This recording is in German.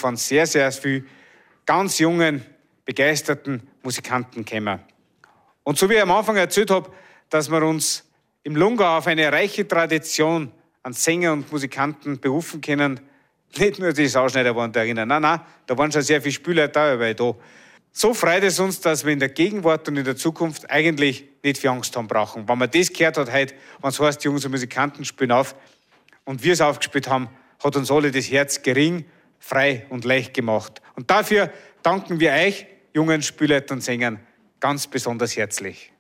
von sehr, sehr vielen ganz jungen, begeisterten Musikanten kommen. Und so wie ich am Anfang erzählt habe, dass wir uns im Lungau auf eine reiche Tradition an Sänger und Musikanten berufen können, nicht nur die Sauschneider waren da erinnern, nein, da waren schon sehr viele Spieler dabei da. So freut es uns, dass wir in der Gegenwart und in der Zukunft eigentlich nicht viel Angst haben brauchen. Wenn man das gehört hat heute, wenn es heißt, die Jungs und Musikanten spielen auf und wir es aufgespielt haben, hat uns alle das Herz gering, frei und leicht gemacht. Und dafür danken wir euch, jungen Spielleitern und Sängern, ganz besonders herzlich.